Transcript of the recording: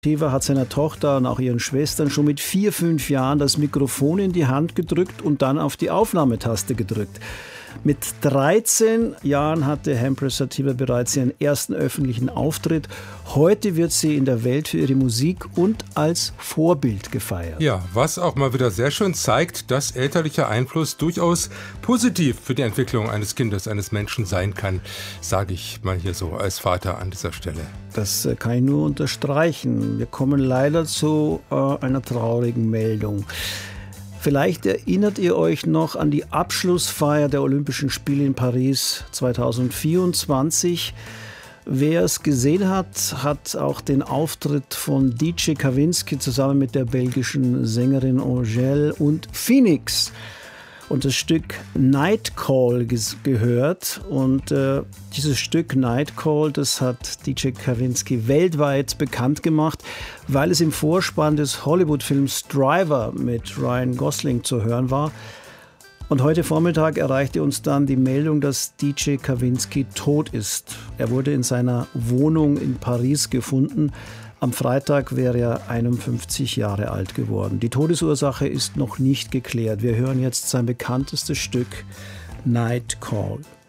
Teva hat seiner Tochter und auch ihren Schwestern schon mit 4, 5 Jahren das Mikrofon in die Hand gedrückt und dann auf die Aufnahmetaste gedrückt. Mit 13 Jahren hatte Empress Sativa bereits ihren ersten öffentlichen Auftritt. Heute wird sie in der Welt für ihre Musik und als Vorbild gefeiert. Ja, was auch mal wieder sehr schön zeigt, dass elterlicher Einfluss durchaus positiv für die Entwicklung eines Kindes, eines Menschen sein kann, sage ich mal hier so als Vater an dieser Stelle. Das kann ich nur unterstreichen. Wir kommen leider zu einer traurigen Meldung. Vielleicht erinnert ihr euch noch an die Abschlussfeier der Olympischen Spiele in Paris 2024. Wer es gesehen hat, hat auch den Auftritt von DJ Kavinsky zusammen mit der belgischen Sängerin Angèle und Phoenix und das Stück Night Call gehört. Und dieses Stück Night Call, das hat DJ Kavinsky weltweit bekannt gemacht, weil es im Vorspann des Hollywood-Films Driver mit Ryan Gosling zu hören war. Und heute Vormittag erreichte uns dann die Meldung, dass DJ Kavinsky tot ist. Er wurde in seiner Wohnung in Paris gefunden. Am Freitag wäre er 51 Jahre alt geworden. Die Todesursache ist noch nicht geklärt. Wir hören jetzt sein bekanntestes Stück, Night Call.